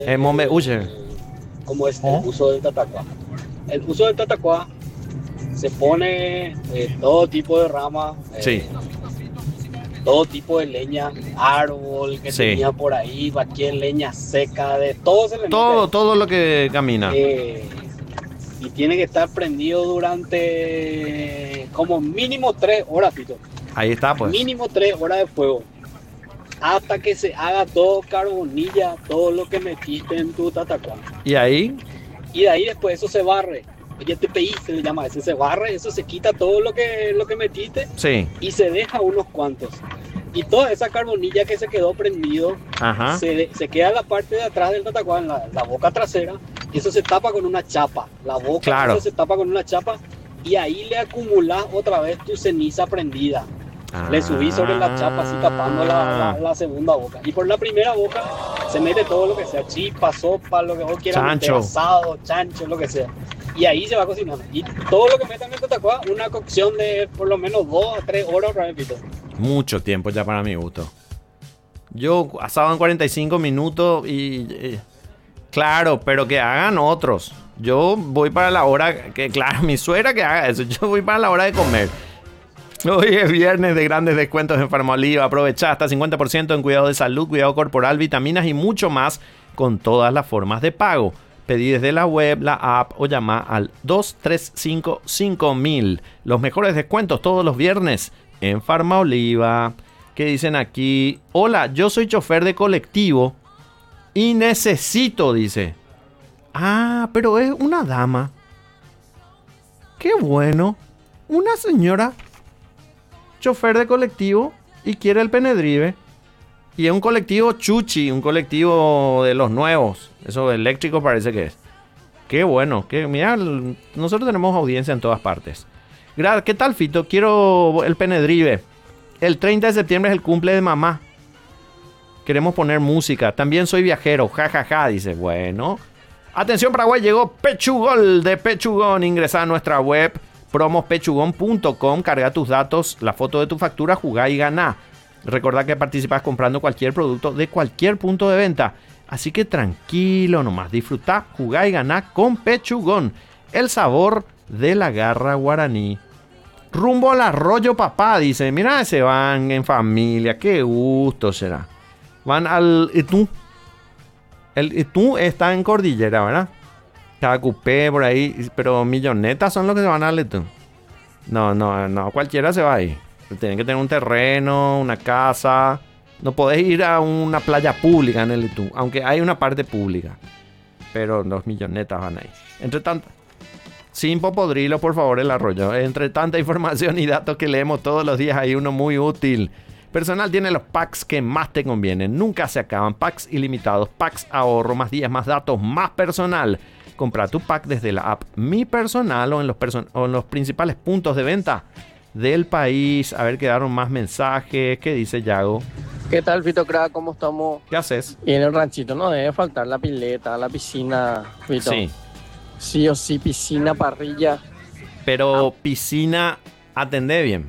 Mombe Usher. cómo es el uso del tatacuá. El uso del tatacuá se pone todo tipo de rama, Sí, todo tipo de leña, árbol que sí. tenía por ahí, cualquier leña seca, de todo se le mete Todo, ahí. todo lo que camina. Eh, y tiene que estar prendido durante como mínimo 3 horas, Pito. Ahí está, pues. Mínimo 3 horas de fuego. Hasta que se haga todo carbonilla, todo lo que metiste en tu tatacuá. Y ahí, Y de ahí después eso se barre. Ya te pedí, se le llama ese, se barre, eso se quita todo lo que metiste sí. y se deja unos cuantos. Y toda esa carbonilla que se quedó prendido Ajá. se queda en la parte de atrás del tatacuá, en la boca trasera, y eso se tapa con una chapa. La boca Claro. esa se tapa con una chapa y ahí le acumulas otra vez tu ceniza prendida. Le subí sobre la chapa así tapando la segunda boca. Y por la primera boca se mete todo lo que sea, chipa, sopa, lo que vos quieras meter, Chancho. asado, chancho, lo que sea. Y ahí se va cocinando. Y todo lo que metan en el tatacuá, una cocción de por lo menos 2 a 3 horas, repito. Mucho tiempo ya para mi gusto. Yo asado en 45 minutos y claro, pero que hagan otros. Yo voy para la hora que, claro, mi suegra que haga eso. Yo voy para la hora de comer. Hoy es viernes de grandes descuentos en Farmoliva. Aprovecha hasta 50% en cuidado de salud, cuidado corporal, vitaminas y mucho más con todas las formas de pago. Pedí desde la web, la app o llama al 235-5000. Los mejores descuentos todos los viernes en Farmaoliva. ¿Qué dicen aquí? Hola, yo soy chofer de colectivo y necesito, dice. Ah, pero es una dama. Qué bueno. Una señora chofer de colectivo y quiere el Penedrive. Y es un colectivo chuchi, un colectivo de los nuevos. Eso eléctrico parece que es. Qué bueno. Mira, nosotros tenemos audiencia en todas partes. ¿Qué tal, Fito? Quiero el Penedrive. El 30 de septiembre es el cumple de mamá. Queremos poner música. También soy viajero. Ja, ja, ja. Dice, bueno. Atención, Paraguay. Llegó Pechugol de Pechugón. Ingresa a nuestra web promospechugón.com. Carga tus datos, la foto de tu factura, jugá y ganá. Recordá que participas comprando cualquier producto de cualquier punto de venta. Así que tranquilo, nomás disfrutá, jugá y ganá con Pechugón. El sabor de la garra guaraní. Rumbo al Arroyo Papá, dice. Mira, se van en familia. Qué gusto será. Van al Itú. El Itú está en Cordillera, ¿verdad? Cacupé por ahí. Pero millonetas son los que se van al Itú. No. Cualquiera se va ahí. Tienen que tener un terreno, una casa. No podés ir a una playa pública en el Itú. Aunque hay una parte pública. Pero los millonetas van ahí. Entre tanto... Sin popodrilo, por favor, el arroyo. Entre tanta información y datos que leemos todos los días, hay uno muy útil. Personal tiene los packs que más te convienen. Nunca se acaban. Packs ilimitados, packs ahorro, más días, más datos, más personal. Compra tu pack desde la app Mi Personal o en los principales puntos de venta del país. A ver, quedaron más mensajes. ¿Qué dice Yago? ¿Qué tal, Fito Crack? ¿Cómo estamos? ¿Qué haces? Y en el ranchito no debe faltar la pileta, la piscina, Fito. Sí. Sí o sí, piscina, parrilla. Pero piscina, atendé bien.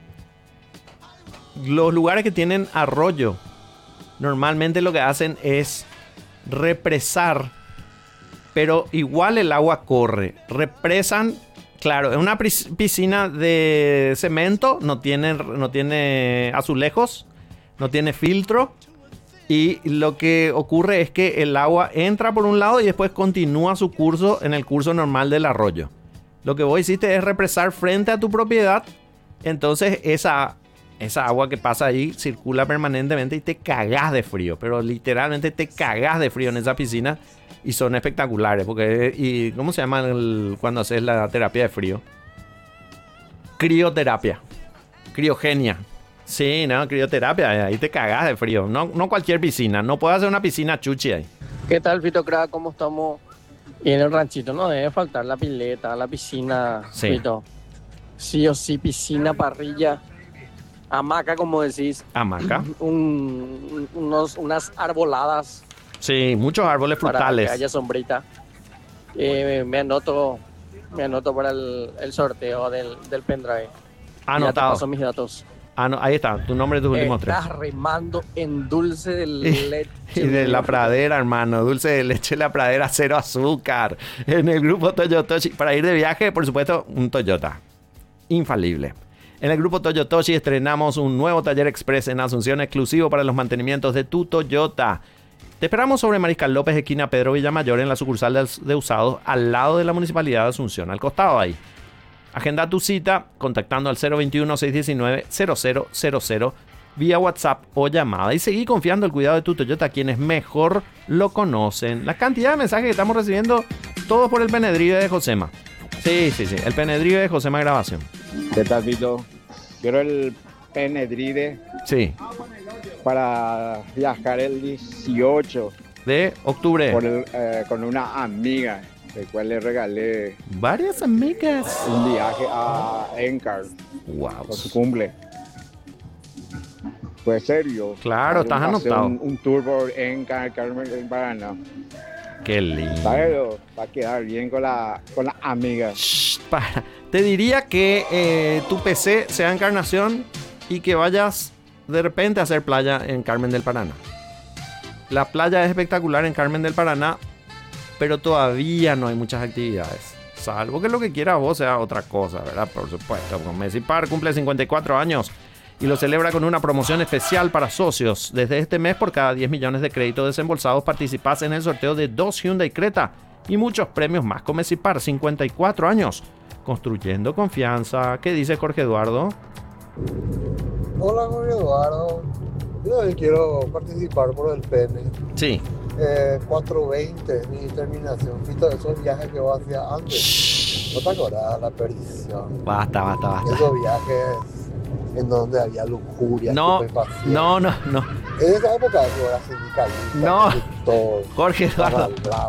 Los lugares que tienen arroyo, normalmente lo que hacen es represar, pero igual el agua corre. Represan, claro, es una piscina de cemento, no tiene azulejos, no tiene filtro. Y lo que ocurre es que el agua entra por un lado y después continúa su curso en el curso normal del arroyo. Lo que vos hiciste es represar frente a tu propiedad. Entonces esa agua que pasa ahí circula permanentemente y te cagás de frío. Pero literalmente te cagás de frío en esa piscina. Y son espectaculares. ¿Cómo se llama cuando haces la terapia de frío? Crioterapia. Criogenia. Sí, no, crioterapia, ahí te cagás de frío. No cualquier piscina, no puedes hacer una piscina chuchi ahí. ¿Qué tal, Fito Crack? ¿Cómo estamos? Y en el ranchito no debe faltar la pileta, la piscina, Sí. Fito. Sí o sí, piscina, parrilla, hamaca, como decís. Hamaca. Unas arboladas. Sí, muchos árboles frutales. Para que haya sombrita. Me anoto para el sorteo del pendrive. Ya te Anotado. paso mis datos. Ah, no, ahí está, tu nombre y tus últimos tres. Estás remando en dulce de leche. Y de La Pradera, hermano. Dulce de leche La Pradera, cero azúcar. En el grupo Toyotoshi. Para ir de viaje, por supuesto, un Toyota. Infalible. En el grupo Toyotoshi estrenamos un nuevo taller express en Asunción exclusivo para los mantenimientos de tu Toyota. Te esperamos sobre Mariscal López, esquina Pedro Villamayor, en la sucursal de usados, al lado de la Municipalidad de Asunción, al costado ahí. Agenda tu cita contactando al 021-619-0000 vía WhatsApp o llamada. Y seguí confiando el cuidado de tu Toyota a quienes mejor lo conocen. La cantidad de mensajes que estamos recibiendo, todos por el Penedrive de Josema. Sí, el Penedrive de Josema Grabación. ¿Qué tal, Vito? Quiero el Penedrive. Sí. Para viajar el 18 de octubre. Con una amiga, el cual le regalé varias amigas un viaje a Encar. Wow. Por su cumple. Pues serio. Claro, estás anotado. Un tour por Encar, Carmen del Paraná. Qué lindo. Pero va a quedar bien con la amiga. Te diría que tu PC sea Encarnación y que vayas de repente a hacer playa en Carmen del Paraná. La playa es espectacular en Carmen del Paraná, pero todavía no hay muchas actividades. Salvo que lo que quieras vos sea otra cosa, ¿verdad? Por supuesto. Messipar cumple 54 años y lo celebra con una promoción especial para socios. Desde este mes, por cada 10 millones de créditos desembolsados, participás en el sorteo de 2 Hyundai Creta y muchos premios más con Messipar. 54 años construyendo confianza. ¿Qué dice Jorge Eduardo? Hola, Jorge Eduardo. Yo quiero participar por el PN. Sí. 420, mi terminación. Visto esos viajes que vos hacías antes. ¿No te acordás? La perdición. Basta. Esos viajes en donde había lujuria. No. En esa época yo era sindicalista. No. Todo, Jorge Eduardo.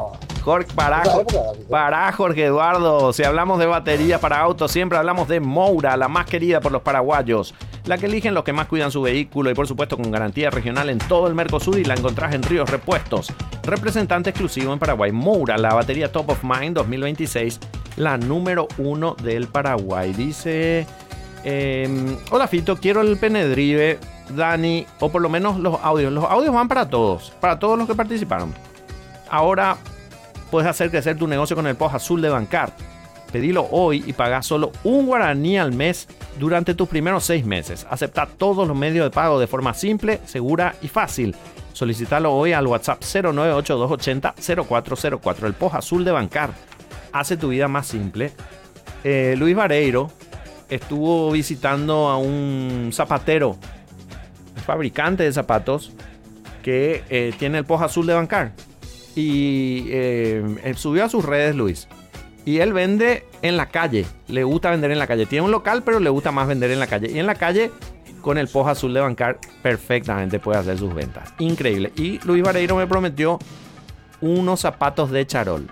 Pará, Jorge Eduardo. Si hablamos de batería para autos, siempre hablamos de Moura, la más querida por los paraguayos. La que eligen los que más cuidan su vehículo y por supuesto con garantía regional en todo el Mercosur, y la encontrás en Ríos Repuestos. Representante exclusivo en Paraguay. Moura, la batería Top of Mind 2026, la número 1 del Paraguay. Dice... hola Fito, quiero el Penedrive, Dani, o por lo menos los audios. Los audios van para todos los que participaron. Ahora puedes hacer crecer tu negocio con el POS azul de Bancar. Pedilo hoy y pagá solo un guaraní al mes durante tus primeros 6 meses. Acepta todos los medios de pago de forma simple, segura y fácil. Solicítalo hoy al WhatsApp 0982800404. El POS azul de Bancar hace tu vida más simple. Luis Vareiro estuvo visitando a un zapatero, un fabricante de zapatos que tiene el POS azul de Bancar. Y subió a sus redes, Luis. Y él vende en la calle. Le gusta vender en la calle. Tiene un local, pero le gusta más vender en la calle. Y en la calle, con el POS azul de Bancar, perfectamente puede hacer sus ventas. Increíble. Y Luis Vareiro me prometió unos zapatos de charol.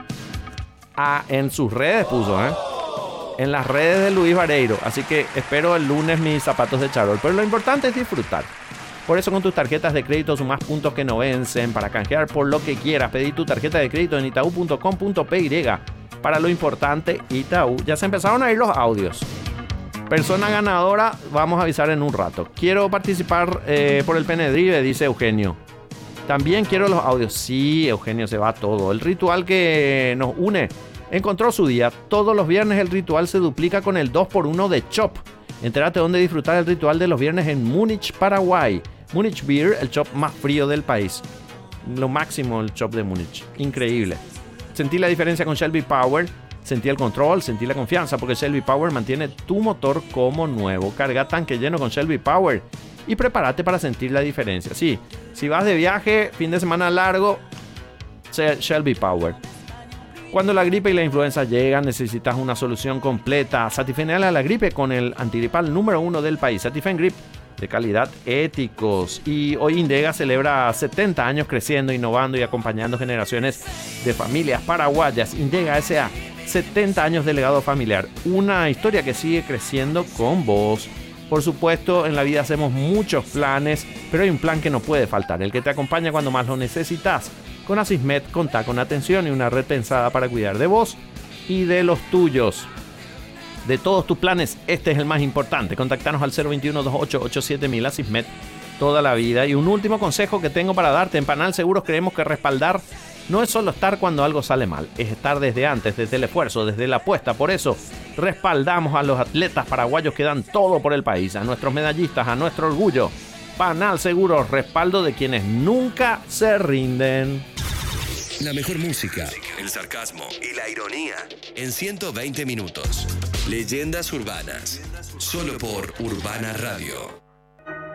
En sus redes puso, en las redes de Luis Vareiro. Así que espero el lunes mis zapatos de charol. Pero lo importante es disfrutar. Por eso con tus tarjetas de crédito sumás puntos que no vencen para canjear por lo que quieras. Pedí tu tarjeta de crédito en itaú.com.py. Para lo importante, Itaú. Ya se empezaron a ir los audios. Persona ganadora, vamos a avisar en un rato. Quiero participar por el Penedrive, dice Eugenio. También quiero los audios. Sí, Eugenio, se va todo. El ritual que nos une encontró su día. Todos los viernes el ritual se duplica con el 2x1 de Chop. Entérate dónde disfrutar el ritual de los viernes en Múnich, Paraguay. Múnich Beer, el Chop más frío del país. Lo máximo el Chop de Múnich. Increíble. Sentí la diferencia con Shelby Power. Sentí el control, sentí la confianza, porque Shelby Power mantiene tu motor como nuevo. Carga tanque lleno con Shelby Power y prepárate para sentir la diferencia. Sí, si vas de viaje, fin de semana largo, Shelby Power. Cuando la gripe y la influenza llegan, necesitas una solución completa. Satifenale a la gripe con el antigripal número 1 del país. Satifen Grip, de calidad, éticos. Y hoy Indega celebra 70 años creciendo, innovando y acompañando generaciones de familias paraguayas. Indega S.A., 70 años de legado familiar. Una historia que sigue creciendo con vos. Por supuesto, en la vida hacemos muchos planes, pero hay un plan que no puede faltar, el que te acompaña cuando más lo necesitas. Con Asismed contá con atención y una red pensada para cuidar de vos y de los tuyos. De todos tus planes, este es el más importante. Contactanos al 021-2887-1000, Asismet, toda la vida. Y un último consejo que tengo para darte. En Panal Seguros creemos que respaldar no es solo estar cuando algo sale mal, es estar desde antes, desde el esfuerzo, desde la apuesta. Por eso respaldamos a los atletas paraguayos que dan todo por el país, a nuestros medallistas, a nuestro orgullo. Panal Seguros, respaldo de quienes nunca se rinden. La mejor música, el sarcasmo y la ironía en 120 minutos. Leyendas urbanas, solo por Urbana Radio.